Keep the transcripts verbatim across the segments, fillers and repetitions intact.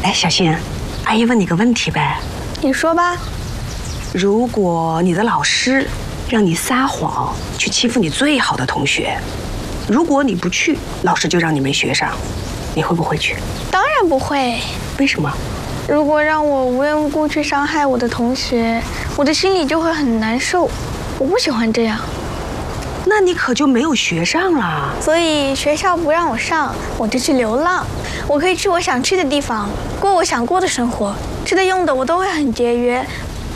哎，小新，阿姨问你个问题呗。 你说吧。 如果你的老师让你撒谎去欺负你最好的同学，如果你不去，老师就让你没学上，你会不会去？ 当然不会。 为什么？ 如果让我无缘无故去伤害我的同学，我的心里就会很难受。我不喜欢这样。 那你可就没有学上了。 所以学校不让我上，我就去流浪。我可以去我想去的地方，过我想过的生活，吃的用的我都会很节约。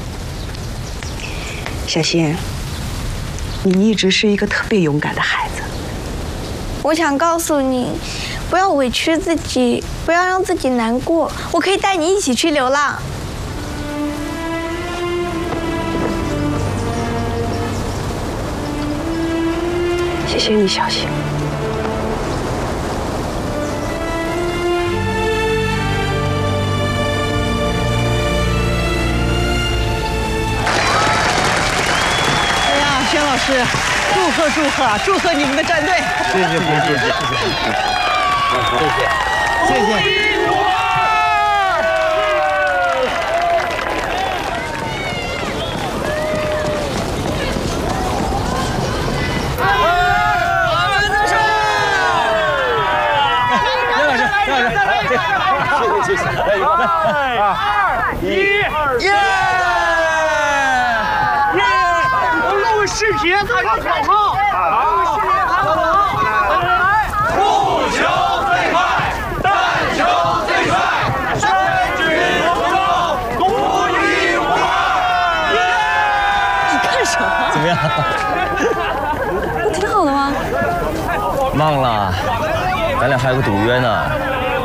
小新，你一直是一个特别勇敢的孩子。 我想告诉你，不要委屈自己，不要让自己难过。我可以带你一起去流浪。 谢谢你，小新。 哎呀，轩老师，祝贺祝贺祝贺你们的战队！ 谢谢谢谢谢谢，谢谢谢谢。谢谢谢谢，来一个，二一，耶！耶！录视频喊口号，录视频喊口号，来！护球最快，弹球最帅，身举不动，独一无二。 耶！你干什么？ 怎么样？ 不挺好的吗？ 忘了，咱俩还有个赌约呢。